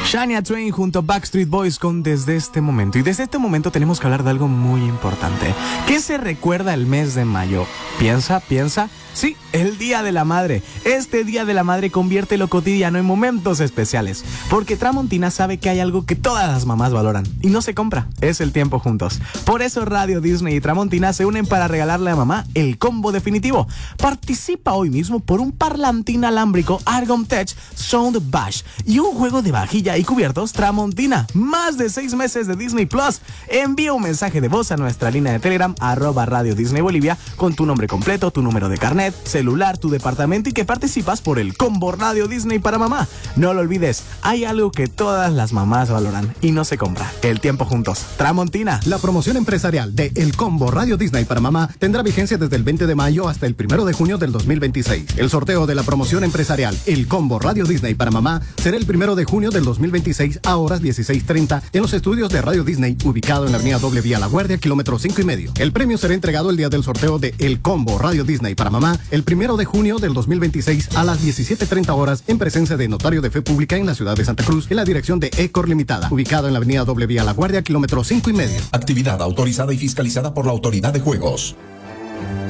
Shania Twain junto a Backstreet Boys con Desde este momento. Y desde este momento tenemos que hablar de algo muy importante. ¿Qué se recuerda el mes de mayo? Piensa. Sí, el Día de la Madre. Este Día de la Madre convierte lo cotidiano en momentos especiales. Porque Tramontina sabe que hay algo que todas las mamás valoran y no se compra. Es el tiempo juntos. Por eso Radio Disney y Tramontina se unen para regalarle a mamá el combo definitivo. Participa hoy mismo por un parlantín alámbrico Argon Tech Sound Bash y un juego de vajilla y cubiertos Tramontina. Más de 6 meses de Disney Plus. Envía un mensaje de voz a nuestra línea de Telegram @Radio Disney Bolivia con tu nombre completo, tu número de carnet, celular, tu departamento y que participas por el combo Radio Disney para mamá. No lo olvides, hay algo que todas las mamás valoran y no se compra: el tiempo juntos. Tramontina. La promoción empresarial de El Combo Radio Disney para mamá tendrá vigencia desde el 20 de mayo hasta el 1 de junio del 2026. El sorteo de la promoción empresarial El Combo Radio Disney para mamá será el 1 de junio del 2026 a horas 16:30 en los estudios de Radio Disney, ubicado en la avenida Doble Vía La Guardia, kilómetro 5,5. El premio será entregado el día del sorteo de El Combo Radio Disney para mamá el 1 de junio del 2026 a las 17:30 horas en presencia de Notario de Fe Pública en la ciudad de Santa Cruz, en la dirección de Ecor Limitada, ubicado en la avenida Doble Vía La Guardia, kilómetro 5,5. Actividad autorizada y fiscalizada por la Autoridad de Juegos.